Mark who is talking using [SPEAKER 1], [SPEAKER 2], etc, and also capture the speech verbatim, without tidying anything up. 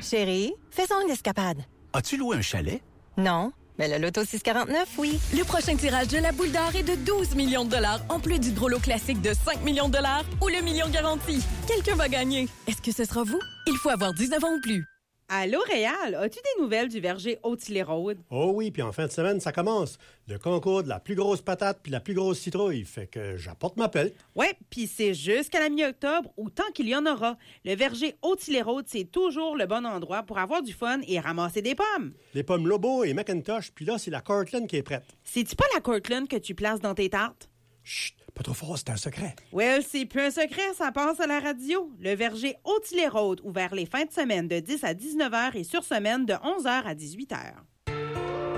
[SPEAKER 1] Chérie, faisons une escapade.
[SPEAKER 2] As-tu loué un chalet?
[SPEAKER 1] Non, mais le Loto six cent quarante-neuf, oui.
[SPEAKER 3] Le prochain tirage de la boule d'or est de douze millions de dollars, en plus du gros lot classique de cinq millions de dollars ou le million garanti. Quelqu'un va gagner. Est-ce que ce sera vous? Il faut avoir dix-neuf ans ou plus.
[SPEAKER 4] À L'Oréal, as-tu des nouvelles du verger Haute-Île-et-Rôde?
[SPEAKER 5] Oh oui, puis en fin de semaine, ça commence. Le concours de la plus grosse patate puis la plus grosse citrouille. Fait que j'apporte ma pelle.
[SPEAKER 4] Ouais, puis c'est jusqu'à la mi-octobre, autant qu'il y en aura. Le verger Haute-Île-et-Rôde, c'est toujours le bon endroit pour avoir du fun et ramasser des pommes.
[SPEAKER 5] Les pommes Lobo et Macintosh, puis là, c'est la Cortland qui est prête.
[SPEAKER 4] C'est-tu pas la Cortland que tu places dans tes tartes?
[SPEAKER 5] Chut, pas trop fort, c'est un secret.
[SPEAKER 4] Well, c'est plus un secret, ça passe à la radio. Le verger Haute-Île-et-Rôde, ouvert les fins de semaine de dix à dix-neuf heures et sur semaine de onze heures à dix-huit heures.